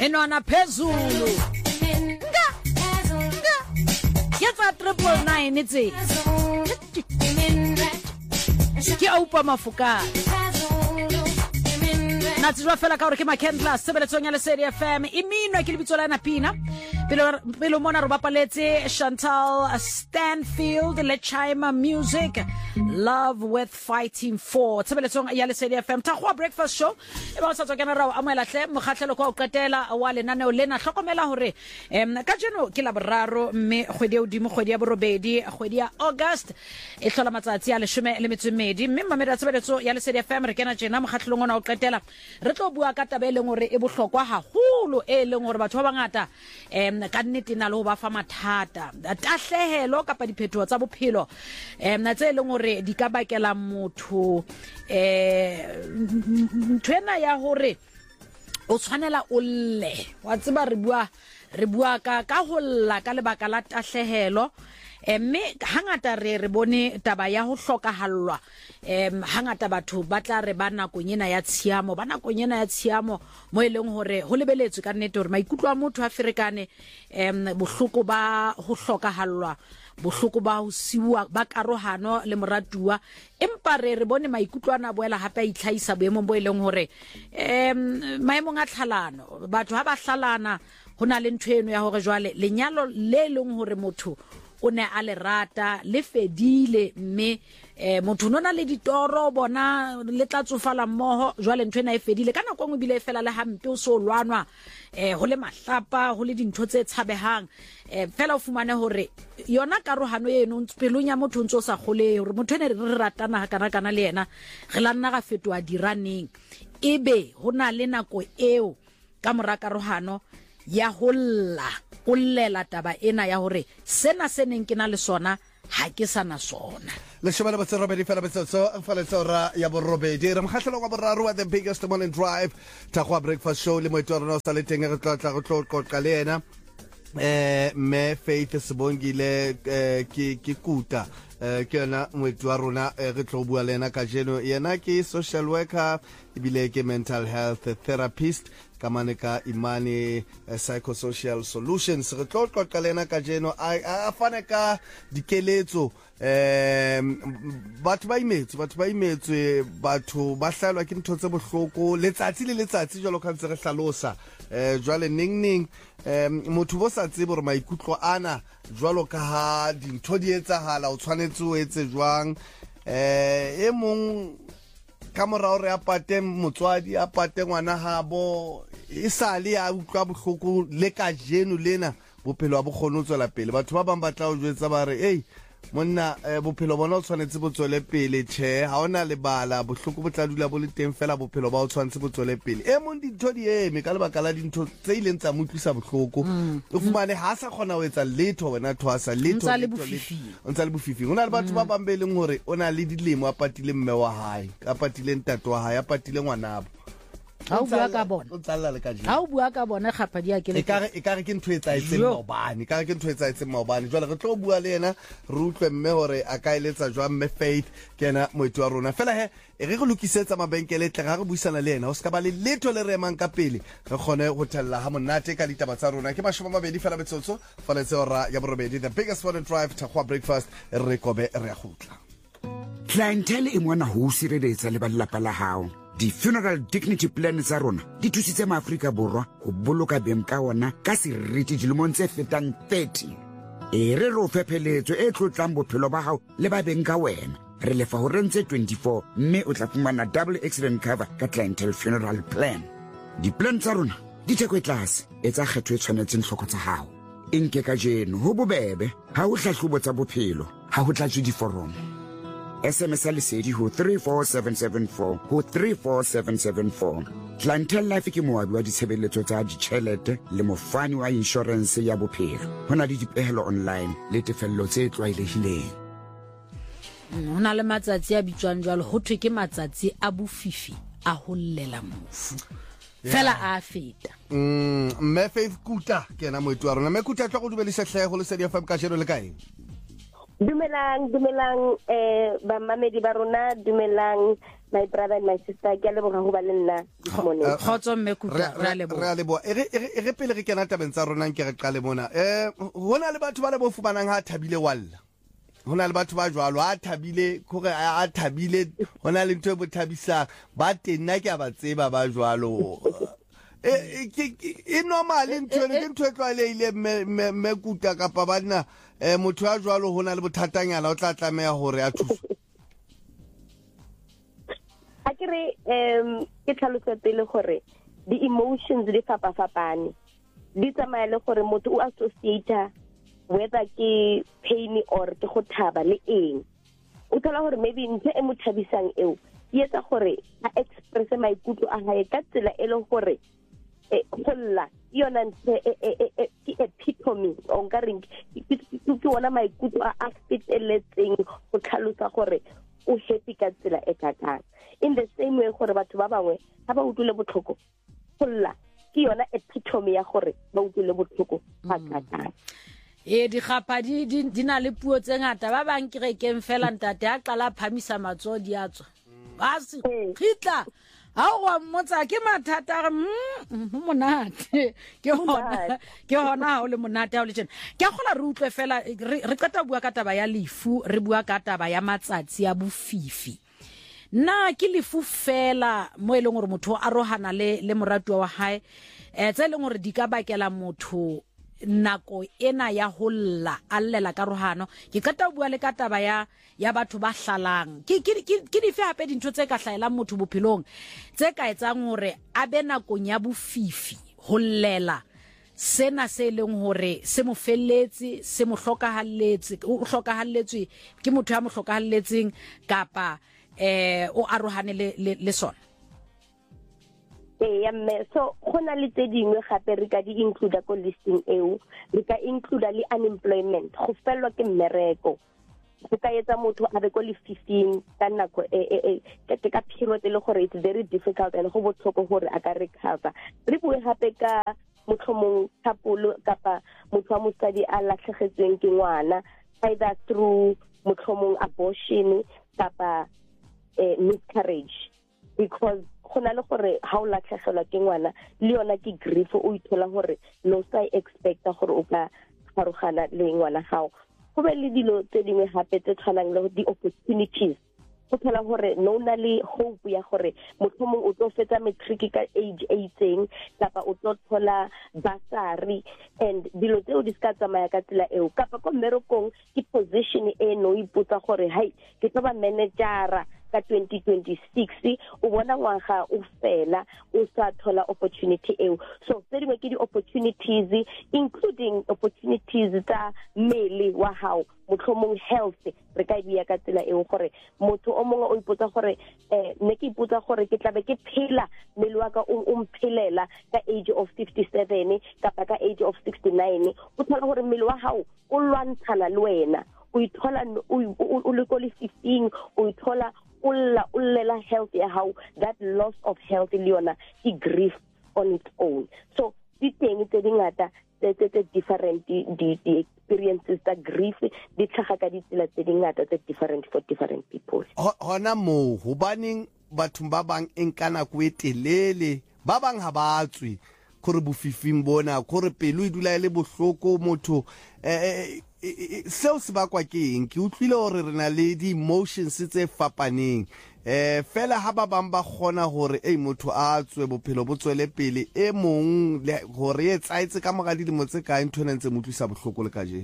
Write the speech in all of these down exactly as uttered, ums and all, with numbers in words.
menwana phezulu nga nga yatsa triple nine tse ke aupa mafuka na tswa fela ka gore ke Makhendla sebeletsong ya Lesedi F M iminwa ke lebitso la na Pina pelo pelo mona ro bapaletse Chantal Stanfield Le Chima Music Love with Fighting For sebeletsong ya Lesedi F M Thagwa Breakfast Show e ba sa tswa kana rawo amoela hle mokgatlhelo kwa o qetela wa lenaneo lena hlokomela hore em ka jeno ke la boraro mme kgwedi ya odimo kgwedi ya borobedi kgwedi ya August e hlola matsatsi a leshome le metso mmedi mme mamela sebeletso ya Lesedi F M re kena jena mokgatlhelong ona o qetela re tlo bua ka tabeleng hore e bohlokwa haholo e leng hore batho ba bangata em ka nnete na le ho ba fa mathata tahlehelo kapa diphetho tsa bophelo em na tse leng hore di ka bakela motho eh ntwena ya hore o tshwanela o lle wa tseba re bua re bua ka ka ho lla ka lebaka la tahlehelo mme hangata re re bone taba ya ho hlokahallwa em hangata batho ba tla re bana konyena ya tshiamo bana konyena ya tshiamo mo eleng hore ho lebeletswe ka nnete hore maikutlo a motho a Afrikane em bohloko ba ho hlokahallwa bohloko ba ho siwa ba karohano le moratuwa empa re re bone maikutlo ana boela hape a itlhaisa boemong bo eleng hore em maemong a tlhalano batho ha ba hlalana hona le ntweno ya hore jwale lenyalo le leng hore motho o ne a le rata le fedile mme eh motho nona le ditoro bona le tla tsofala mmoho jwale ntwena e fedile kana kwa ngwe bile e fela le hampe o so lwanwa eh ho le mahlapa ho le dintho tse tshabehang eh fela o fumane hore yona karohano eno ntsepelunya motho ntso sa khole hore motho ene re ratana kana kana le yena re la nna ga fetwa diraneng ebe hona le nako eo ka mora karohano ya holla kullela taba ena ya hore sena seneng ke na le sona ha ke sana sona le shebela ba tsero bedi fela betso fela tsora ya borobedi re mkhatlelo wa boraro wa the biggest morning drive Thagwa Breakfast Show le moitoro no sa le teng re tla tla go tlotla le ena eh me Faith Sibongile ke ke kuta ke yona moitsi wa rona re tlo bua le ena ka jeno yena ke social worker ibile ke mental health therapist kamaneka imani uh, psychosocial solutions re tlo tlo lena ka jeno a fane ka dikeletso em batho ba imetse batho ba imetse batho ba hlalwa ke ntho tse bohloko letsatsi le letsatsi jalo ka ntse re hlalosa eh jwale ning ning em motho bo sa tsebe re maikutlo ana jwalo ka ha dintho di etsahala o tshwanetse o etse jwang eh e mong ka morao re apate motswadi apate ngwana habo e sale ya utlwa bohloko le ka jeno lena bophelo bo khone o tswela pele batho ba bang batla o jwetsa ba re hey monna bophelo bona o tshwanetse bo tswele pele che ha ona le bala bohloko bo tla dula bo le teng fela bophelo ba o tshwanetse bo tswele pele e mong dintho di eme ka lebaka la dintho tse ileng tsa mutlisa bohloko o fumane ha sa khona o etsa letho wena thwasa letho ntsa le bofifi ntsa le bofifi ona le batho ba bambeleng hore ona le dilemo a patile mme wa hae a patile ntato wa hae a patile ngwanabo ha o bua ka bona o tsalla le ka jeno ha o bua ka bona gapa di a ke le e kare e kare ke ntho e tsaetseng maobane e kare ke ntho e tsaetseng maobane jwale re tlo bua le yena re utlwe mme hore a ka eletsa jwa mme Faith ke yena moeti wa rona fela he e re go lokisetsa mabenkele tle ga re buisana le yena o ska ba le letho le re emang ka pele re khone ho thella ha monate ka ditaba tsa rona ke mashoma mabedi fela betsotso fela tse ora ya borobedi the biggest morning drive Thagwa Breakfast re kobe re a khutla clientele e mona ho sireletsa le ballapa la hao di funeral dignity plan tsa rona di thusitse maAfrika borwa go boloka beng ka ona ka seriti dilemong tse fetang thirty e re ro fepheletso e tlotlang bophelo ba hao le ba beng ka wena re lefa ho rentse twenty-four mme o tla fumana double accident cover ka clientele funeral plan di plan tsa rona di theko tlase e tsa kgetho e tshwanetseng hloko tsa hao enke ka jeno ho bobebe ha o hlahlobo tsa bophelo ha ho tlatswe diforomo S M S Lesedi ho three four seven seven four ho three four seven seven four. Clientele Life ke moabi wa ditshebeletso tsa ditjhelete le mofani wa insurance ya bophelo. Hona le dipehelo online le tefello tse tlwaelehileng. Hona le matsatsi a bitswang jwalo ho thwe ke matsatsi a bofifi a ho llela mofu. Fela a feta. Mm, me Faith Kuta ke na moeti wa rona. Me Kuta tla go dubelisa hlego le Lesedi F M ka jeno le kae? Dumelang dumelang eh ba mamedi ba rona dumelang my brother and my sister ke a leboga go ba le nna this morning. Khotso mme Kuta ra leboga. Ra leboga. E re re pele re kena tabeng tsa rona nke re qale mona. Eh hona le batho ba le bo fumanang ha thabile walla. Hona le batho ba jwalo a thabile kore a thabile hona le ntwe bothabisa ba tena ke ba tseba ba jwalo. E e normal ntwe le ntwe tlwaelehile me Kuta ka pa bana eh motho a jwalo hona le bothatanyana o tla tlameha hore a thuso. A kere um ke tlhalosa pele gore the emotions di fapa fapane di tsamaya le gore motho o associate whether ke pain or ke go thaba le eng o tla gore maybe ntse e mo thabisang eo e etsa gore a express maikutlo a hae ka tsela e le gore e golla yona ntse e ke epitome o nka reng ke wona maikutlo a fiteletseng go tlhalosa gore o happy ka tsela e kakang in the same way gore batho ba bangwe ha ba utlwile botlhoko golla ke yona epitome ya gore ba utlwile botlhoko ka kakang. E di gapa di di na le puo tse ngata ba bang ke re keng fela ntate a qala phamisa matso di atswa ba se khitla ha o mmotsa ke mathata re mm monate ke hona ke hona ha o le monate ha o le tjena ke a gola re utlwe fela re qeta bua ka taba ya lefu re bua ka taba ya matsatsi ya bofifi na ke lefu fela mo e leng gore motho a rohana le le moratuwa wa hae eh tse leng gore di ka bakela motho nako ena ya holla allela ka rohano ke qeta bua le ka taba ya ya batho ba hlalang ke ke ke di fe hape dintho tse ka hlaelang motho bophelong tse ka etsang hore a be nakong ya bofifi hollela sena se leng hore se mo felletse se mo hlokahalletse o hlokahalletswe ke motho ya mo hlokahalletseng kapa eh o arohane le le sona. Eh mme so gona le tse dingwe gape re ka di include ko listing eo re ka include le unemployment go fellwa ke mmereko go ka etsa motho a be ko le fifteen ka nako e e ka period le gore it's very difficult and go botlhoko gore a ka recover re bue gape ka motlhomong thapolo kapa motho wa mosadi a latlhegetsweng ke ngwana either through motlhomong abortion kapa miscarriage because gona le gore ha o latlhegelwa ke ngwana le yona ke grief o ithola gore no sa expecta gore o ka farogana le ngwana gao go be le dilo tse dingwe gape tse tshwanang le di opportunities go thola gore no na le hope ya gore motlhomong o tlo fetsa matric ka age eighteen kapa o tlo thola basari and dilo tseo di ska tsamaya ka tsela eo kapa ko mmerekong ke position e no ipotsa gore hai ke tlo ba managera ka twenty twenty-six o bona ngwaga o fela o sa thola opportunity eo so tse dingwe ke di opportunities including opportunities tsa mmele wa hao motlhomong health re ka bia ka tsela eo gore motho o mongwe o ipotsa gore eh ne ke ipotsa gore ke tlabe ke phela mmele wa ka o mphelela ka age of fifty-seven kapa ka age of sixty-nine o thola gore mmele wa hao o lwantshana le wena o ithola o le ko le fifteen o ithola ulla ullela health ya how that loss of health le yona i grief on its own so di teng tse dingata tse different di di experiences that grief di tlhaga ka ditsela tse dingata tse different for different people hona mo hobaneng batho ba bang enkana go etelele ba bang ha ba tswe gore bofifing bona gore pelo e dula ile bohloko motho eh seo se bakwa ke eng ke utlwile hore rena le di emotions tse fapaneng eh fela ha ba bang ba khona hore ei motho a tswe bophelo bo tswele pele e mong gore e tsaitse ka mogadi di motse ka ntho nentse motlisa bohloko le ka jeno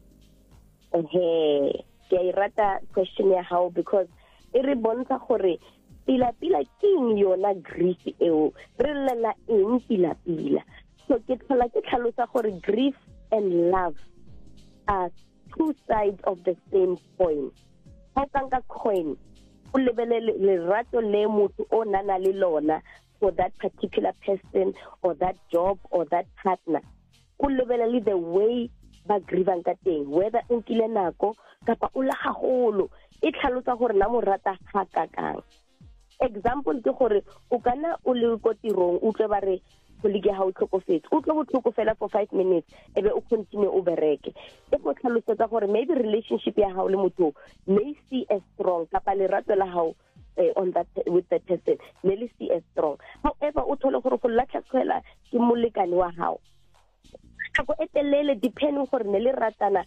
eh ke I rata question ya how because e re bontsha gore pila pila king yona grief eo re lela eng pila pila so ke tlhola ke tlhalosa gore grief and love are two sides of the same coin. How can a coin o lebelele le rato le motho o nana le lona for that particular person or that job or that partner o lebelele the way ba grievang ka teng whether o nkile nako kapa o la gagolo e tlhalosa gore na mo rata ga kakang example ke gore o kana o le ko tirong o tle ba re colleague ha o tlhokofetse o tlo go tlhokofela for five minutes ebe o continue o bereke e go tlhalosetsa gore maybe relationship ya hao le motho may see as strong kapa le rato la hao uh, on that with that person ne le see as strong. However o thole gore go latlha tshela ke molekane wa hao go etelele depending gore ne le ratana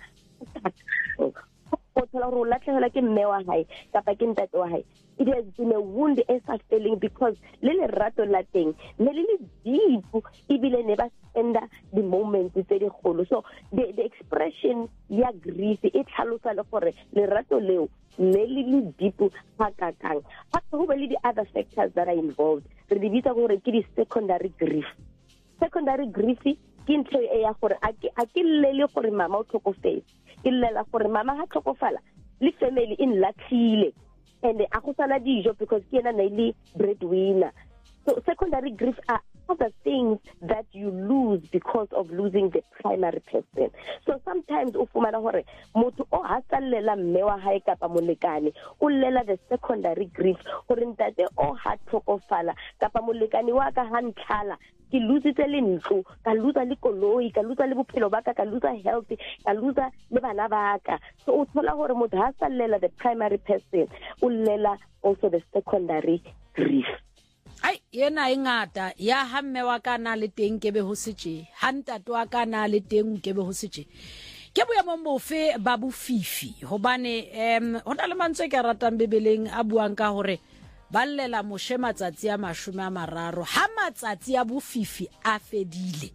o thola gore o latlhela ke mme wa hae kapa ke ntate wa hae. It has been a wound as a feeling because le le rato la teng ne le le deep ebile ne ba spenda the moments tse di golo. So the the expression ya grief e tlhalosa le gore le rato leo ne le le deep ha ka kang. But go be le the other factors that are involved. Re di bitsa gore ke di secondary grief. Secondary grief ke ntho e ya gore a ke lele gore mama o tlhokofetse ke lela gore mama ha tlhokofala le family in latlhile and a go sala dijo because ke ena na breadwinner. So secondary grief are other things that you lose because of losing the primary person. So sometimes o fumana hore motho o hasallela mme wa hae kapa molekane o lela the secondary grief gore ntate o ha tlhokofala kapa molekane wa ka ha ntlhala ke lositse le ntlo ka losa le koloi ka losa le bophelo ba ka ka losa health ka losa le bana ba ka. So o thola gore motho ha hasallela the primary person o lela also the secondary grief. Ai yena ingata ya hamme wa kana le teng ke be ho setse ha ntate wa kana le teng ke be ho setse ke boya mo mofe ba bofifi hobane em hona le mantse ke ratang bebeleng a buang ka hore ba llela moshe matsatsi a mashome a mararo ha matsatsi a bofifi a fedile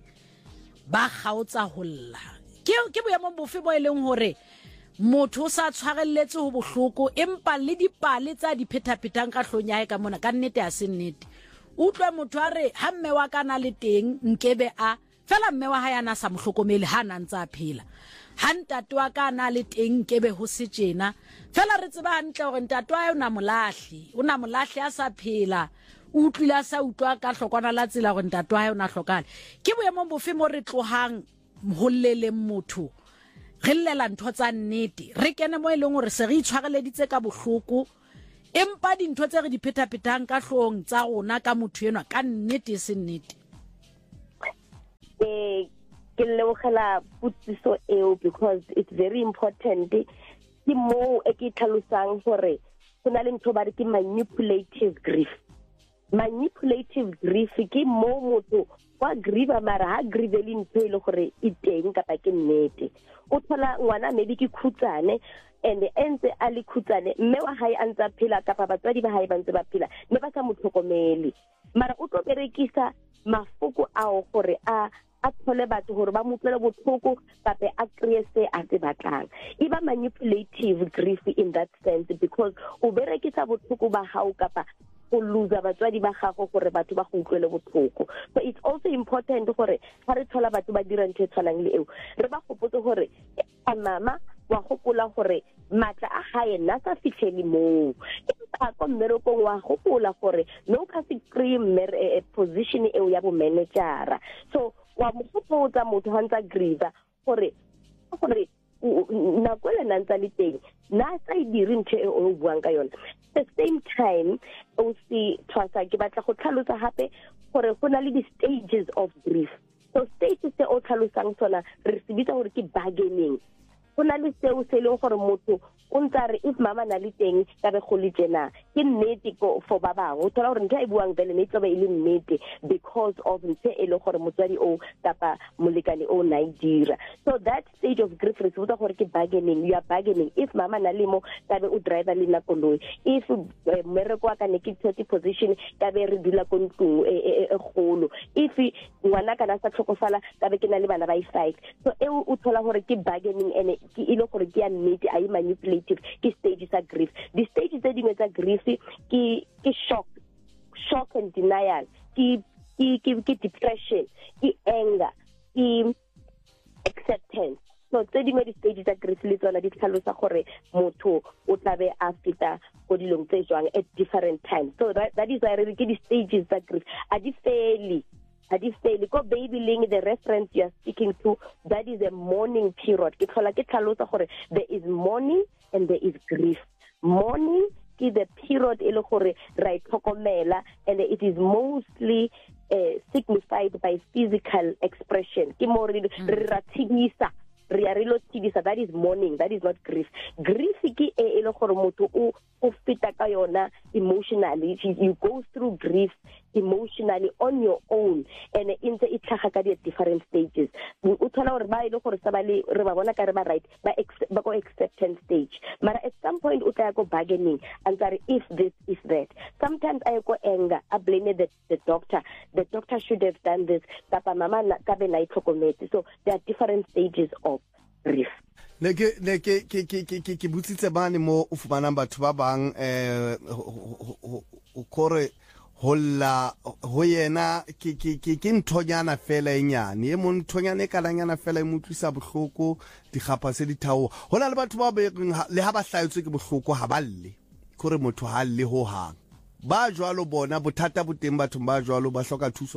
ba gaotsa holla ke ke boya mo bofe bo eleng hore motho sa tshwarelletse ho bohloko empa le dipale tsa di phethaphetang ka hlonyae ka mona ka nnete a se nnete utlwa motho a re ha mme wa kana le teng nkebe a fela mme wa hae ana sa mohlokomele ha na ntsa phela ha ntate wa kana le teng nkebe ho se tjena fela re tseba hantle hore ntate wa yona molahli una molahli a sa phela utlwila sa utlwa ka hlokwana la tsela hore ntate wa yona hlokana ke boemo bofe mo re tlohang hollele motho re llela ntho tsa nnete re kene mo eleng hore se re itshwareleditse ka bohloko empa dintho tse re di phethaphetang ka hlong tsa rona ka motho enwa ka nnete se nnete. Eh ke lebogela putsiso eo because it's very important ke mo e ke tlhalosang gore tsona le ntho ba re ke manipulative grief. Manipulative grief ke mo motho wa grieva mara ha grieveli ntho ile gore e teng kapa ke nnete o thola ngwana maybe ke khutsane and entse a le khutsane mme wa hae a ntsa phela kapa batswadi ba hae ba ntse ba phela ne ba sa motlhokomele mara o tlo berekisa mafoko ao gore a a thole batho gore ba motlele botlhoko kapa a create a tse batlang e ba manipulative grief in that sense because o berekisa botlhoko ba hao kapa o loser batswadi ba gago gore batho ba go utlwele botlhoko. So it's also important gore ha re thola batho ba dira ntse tshwanang le eo re ba gopotse gore a mama wa gopola gore matla a hae nna sa fitlhele mo ka go mmereko wa gopola gore no ka se cream position eo ya bo manager. So wa mogopotsa motho ha ntsa grieva gore gore na kwela na ntsa le teng na sa e dire ntse e o buang ka yona. At the same time o si tswasa ke batla go tlhalosa hape gore go na le di stages of grief. So stages tse o tlhalosang tsona re se bitsa gore ke bargaining. Go na le seo se leng gore motho o ntsa re if mama na le teng ka be go le tsena ke nnete go for ba bangwe o thola gore ntse e buang bele ne tloba e le nnete because of ntse e le gore motswadi o kapa molekane o na idira. So that stage of grief re se botsa gore ke bargaining. You are bargaining if mama na le mo ka be o driver le na koloi if mmereko wa ka ne ke thirty position ka be re dula ko ntlong e golo if ngwana kana sa tlhokofala ka be ke na le bana ba five. So e o thola gore ke bargaining ene ke ile gore ke ya nnete a manipulative ke stages of grief. The stages tse dingwe tsa grief ke ke shock shock and denial ke ke ke depression ke anger ke acceptance. So tse dingwe di stages tsa grief le tsona di tlhalosa gore motho o tlabe a feta go dilong tse jwang at different times. So that, that is why re ke di stages tsa grief a di fairly a di fairly go baby ling the reference you are speaking to that is a mourning period. Ke tlhola ke tlhalosa gore there is mourning and there is grief. Mourning is the period e le gore ra itlhokomela and it is mostly uh, signified by physical expression. Ke mo re ra tshedisa re ya re lo tshedisa, that is mourning, that is not grief. Grief ke e le gore motho o o feta ka yona emotionally. You go through grief emotionally on your own, and in the itlaga ka di different stages. O thola gore ba ile gore sa ba le re ba bona ka re ba right ba ba go acceptance stage, but at some point o tla go bargaining and say if this is that. Sometimes I go anger, I blame the, the doctor. The doctor should have done this. Kapa mama ka be na itlhokometse. So there are different stages of grief. ne ke ne ke ke ke ke ke butsitse bane mo o fumana batho ba bang eh o kore holla ho yena ke ke ke ke nthonyana fela enyane e mon nthonyana e kalanyana fela e motlisa bohloko digapa se di thao hona le batho ba be le ha ba hlaetswe ke bohloko ha balle kore motho ha le ho hang ba jwalo bona bothata boteng batho ba jwalo ba hloka thuso.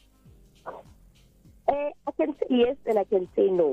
eh I can say yes and I can say no.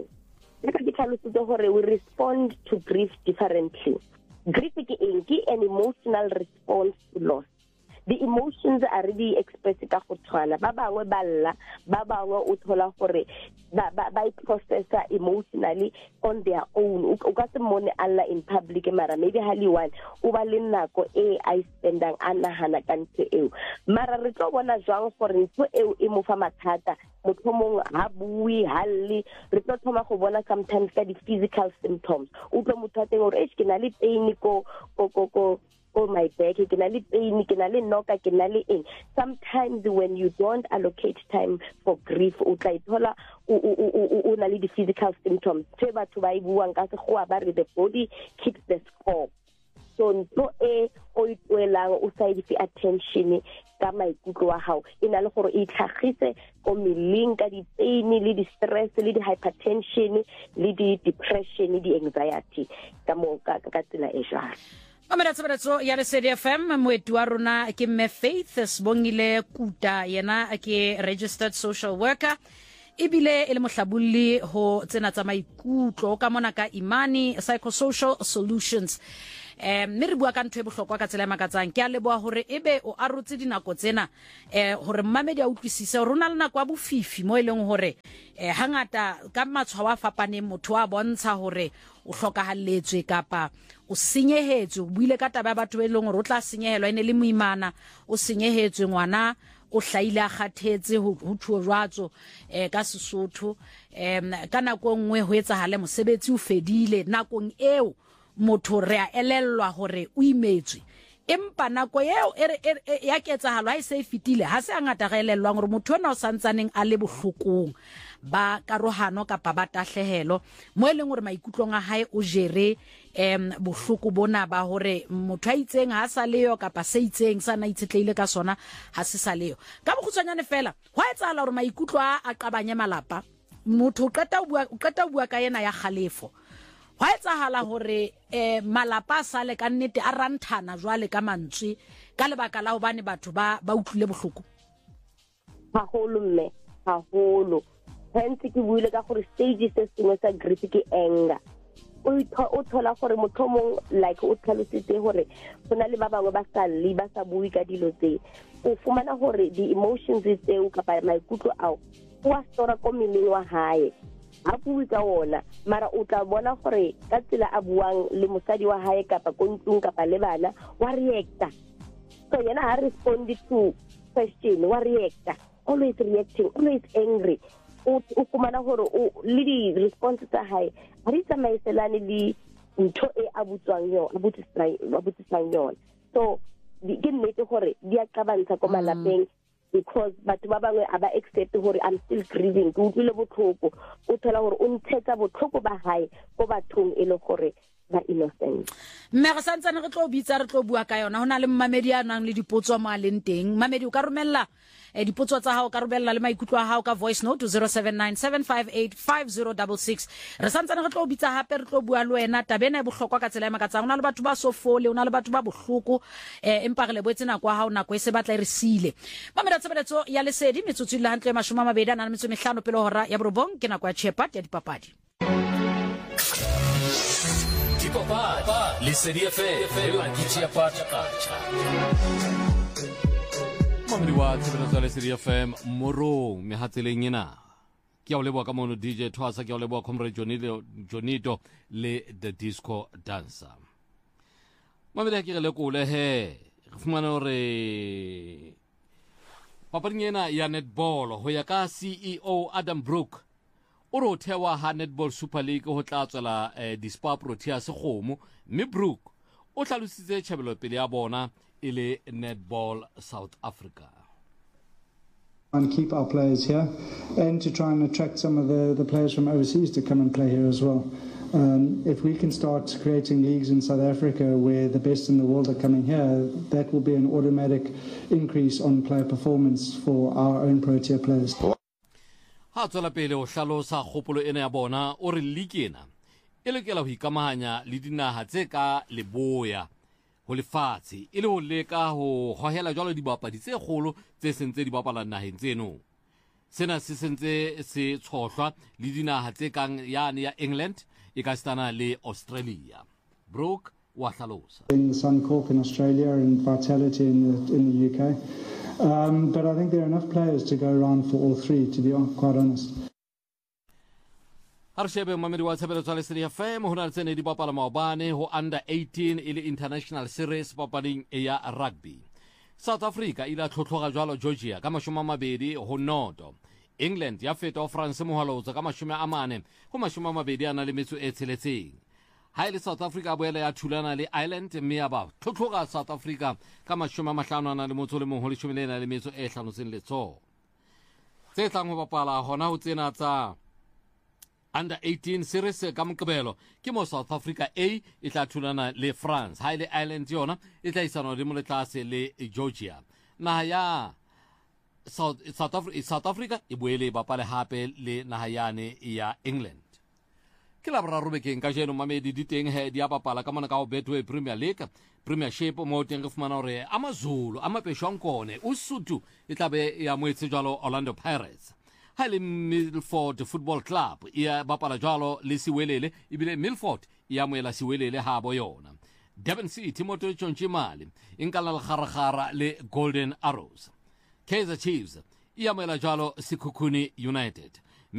We respond to grief differently. Grief is an emotional response to loss. The emotions are really expressed ka go tshwana. Ba bangwe ba lla, ba bangwe o thola gore ba ba process emotionally on their own. O ka se mone alla in public mara maybe hali one o ba le nako e I spendang ana hana ka ntse eo. Mara re tlo bona jwang gore ntse eo e mo fa mathata. Motho mong ha bui halli re tlo thoma go bona sometimes ka di physical symptoms. O tlo motho a teng gore e ke na le pain ko ko ko oh my back, ke na le pain, ke na le noka, ke na le eng. Sometimes when you don't allocate time for grief, o tla ithola o na le the physical symptoms. Tse batho ba ibuang ka se go ba re the body keeps the score. So ntho e o itwelang o sa ife attention ka maikutlo wa hao e na le gore e tlhagise ko meleng ka di pain le di stress le di hypertension le di depression di anxiety ka mo ka ka tsela e jwalo. Mameratso ya Lesedi F M moetu wa rona ke me Faith Sibongile Kuta yena ke registered social worker ibile ele mohlabulli ho tsena tsa maikutlo ka mona ka Imani Psychosocial Solutions. eh mme re bua ka ntwe bohlokwa ka tsela ya makatsang ke a leboa hore ebe o arotse dinako tsena eh hore mmamedi a utlwisise rona le nako ya bofifi mo eleng hore eh hangata ka matshwa wa fapane motho wa bontsha hore o hlokahalletswe kapa o senyehetswe o buile ka taba ya batho be leng hore o tla senyehelwa ene le moimana o senyehetswe ngwana o hlaile a kgathetse ho thuo jwatso eh ka Sesotho em ka nako nngwe ho etsahale mosebetsi o fedile nakong eo motho re a elellwa hore o imetswe empa nako eo ya ketsahalo ha e se fitile ha se angata ga elellwang hore motho ona o santsaneng a le bohlokong ba karohano kapa ba tahlehelo mo eleng hore maikutlong a hae o jere em bohloko bona ba hore motho a itseng ha sa leyo kapa se itseng sa na itshetleile ka sona ha se sa leyo ka bokhutsanyane fela ho etsahala hore maikutlo a qabanye malapa motho o qeta o bua o qeta o bua ka yena ya khalefo wa etsahala hore eh malapa sa le ka nnete a ranthana jwale ka mantswe ka lebaka la hobane batho ba ba utlwile bohloko ha holo mme ha holo hentse ke buile ka gore stage se sengwe sa grief ke anger o o thola gore motho mong like o tlhalositse hore bona le ba bangwe ba sa le ba sa bui ka dilo tse o fumana hore the emotions tseo kapa maikutlo ao wa stora ko meleng wa hae a bui ka ona mara o tla bona gore ka tsela a buang le mosadi wa hae kapa kontung kapa le bana wa reacta so yena ha respond to question wa reacta always reacting always angry o o kumana gore o le di response tsa hae ha di tsamaiselane le ntho e abutswang yo abutsang abutsang yo so ke nnete gore di a qabantsha ko malapeng because batho ba bangwe aba accept hore I'm still grieving ke utlwile botlhoko o thola hore o ntshetsa botlhoko ba hae go bathong e le gore ba innocent mme re santsane re tlo bitsa re tlo bua ka yona hona le mmamedi a nang le dipotso mo a leng teng mmamedi o ka romella e dipotso tsa hao ka robella le maikutlo a hao ka voice note to zero seven nine seven five eight five zero six six re santsane re tlo bitsa hape re tlo bua le wena tabena e bohlokwa ka tsela ya makatsang ona le batho ba sofole ona le batho ba bohloko eh empa re le boetse nako ha ona nako e se batla e re sile mamela tsebeletso ya Lesedi metsotso ile hantle mashome a mabedi a nang le metso mehlano pele hora ya borobong ke nako ya Chepat ya dipapadi Dipapadi Lesedi F M la Chepat kacha Mamedi wa tsebeletso ya Lesedi F M morong mehatseleng ena ke a o leboa ka mono D J Thwasa, ke a o leboa Comrade Jonito, Jonito le The Disco Dancer. Mamele ke re lekole he re fumana hore papading ena ya netball ho ya ka C E O Adam Brook o re ho thewa ha Netball Super League ho tla tswela eh, di-Spa Proteas kgomo, mme Brook o hlalositse tjhabelo pele ya bona e le Netball South Africa. And keep our players here and to try and attract some of the, the players from overseas to come and play here as well. Um, if we can start creating leagues in South Africa where the best in the world are coming here, that will be an automatic increase on player performance for our own Protea players. Ha tswela pele o hlalosa kgopolo ena ya bona o re league ena e lokela ho ikamahanya le dinaha tse ka leboya ho lefatshe e le ho leka ho hohela jwalo dibapadi tse kgolo tse sentse di bapala naheng tseno. Sena se sentse se tshohlwa le dinaha tse kang yane ya England e ka stana le Australia. Brook wa hlalosa. In Suncorp in Australia and Vitality in the, in the U K. Um, but I think there are enough players to go around for all three, to be quite honest. Harshebe mamedi wa tshebeletso ya Lesedi F M ho na le tsene di bapala maobane ho under eighteen ile international series papading e ya rugby. South Africa ila tlhotlhoga jwalo Georgia ka mashome a mabedi ho noto. England ya feta France mohalozo ka mashome a mane ho mashome a mabedi ana le metso e tsheletseng. Ha ile South Africa boela ya thulana le Ireland mme ya ba tlhotlhoga South Africa ka mashome a mahlano ana le motso le mong ho leshome le na le metso e hlanoseng letso. Tse tlang ho bapala hona ho tsena tsa under eighteen series ka Moqebelo ke mo South Africa A e tla thulana le France, ha ile Ireland yona e tla isana le mo le tlase le Georgia. Naha ya South, South, Afri South Africa e boele bapale hape le naha yane ya England. Ke la boraro bekeng ka jeno mamedi di teng he di a bapala ka mona ka ho Betway Premier League, Premiership mo teng re fumana hore AmaZulu a mapeshwankone uSuthu e tla be ya moetse jwalo Orlando Pirates. Ha le Milford Football Club ya bapala jwalo le Siwelele ibile Milford ya moela Siwelele ha bo yona. Durban City moto Tshontshimal inkala le kharagara le Golden Arrows. Kaizer Chiefs ya moela jwalo Sekhukhune United.